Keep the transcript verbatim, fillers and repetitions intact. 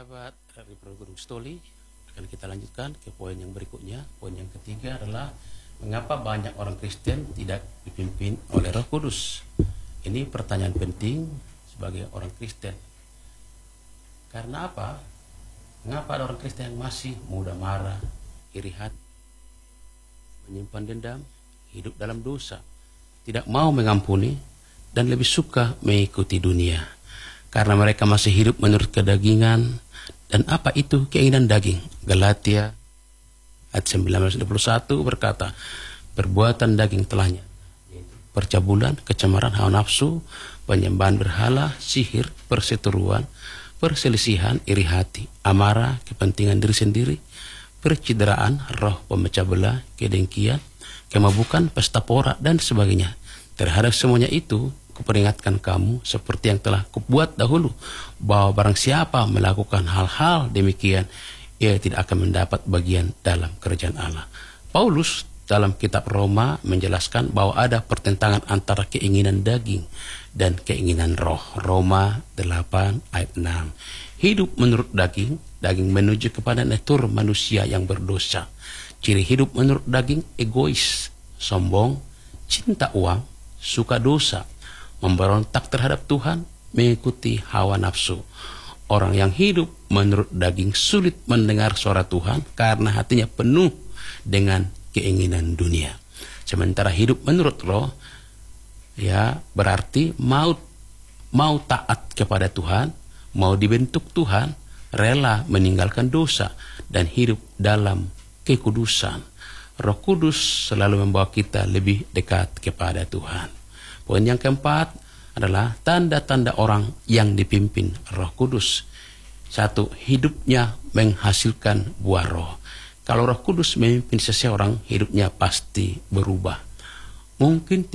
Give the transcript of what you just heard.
sahabat dari Program Stoli, akan kita lanjutkan ke poin yang berikutnya. Poin yang ketiga adalah mengapa banyak orang Kristen tidak dipimpin oleh Roh Kudus. Ini pertanyaan penting sebagai orang Kristen. Karena apa? Mengapa ada orang Kristen yang masih mudah marah, iri hati, menyimpan dendam, hidup dalam dosa, tidak mau mengampuni, dan lebih suka mengikuti dunia? Karena mereka masih hidup menurut kedagingan. Dan apa itu keinginan daging? Galatia ayat sembilan belas dua puluh satu berkata, perbuatan daging telahnya percabulan, kecemaran, hawa nafsu, penyembahan berhala, sihir, perseteruan, perselisihan, iri hati, amarah, kepentingan diri sendiri, percideraan, roh pemecah belah, kedengkian, kemabukan, pesta pora, dan sebagainya. Terhadap semuanya itu, kuperingatkan kamu seperti yang telah kubuat dahulu, bahwa barang siapa melakukan hal-hal demikian, ia tidak akan mendapat bagian dalam kerajaan Allah. Paulus dalam kitab Roma menjelaskan bahwa ada pertentangan antara keinginan daging dan keinginan roh. Roma delapan ayat enam. Hidup menurut daging, daging menuju kepada natur manusia yang berdosa. Ciri hidup menurut daging egois, sombong, cinta uang, suka dosa, memberontak terhadap Tuhan, mengikuti hawa nafsu. Orang yang hidup menurut daging sulit mendengar suara Tuhan karena hatinya penuh dengan keinginan dunia. Sementara hidup menurut roh, ya berarti mau mau taat kepada Tuhan, mau dibentuk Tuhan, rela meninggalkan dosa dan hidup dalam kekudusan. Roh Kudus selalu membawa kita lebih dekat kepada Tuhan. Poin yang keempat adalah tanda-tanda orang yang dipimpin Roh Kudus. Satu, hidupnya menghasilkan buah roh. Kalau Roh Kudus memimpin seseorang, hidupnya pasti berubah. Mungkin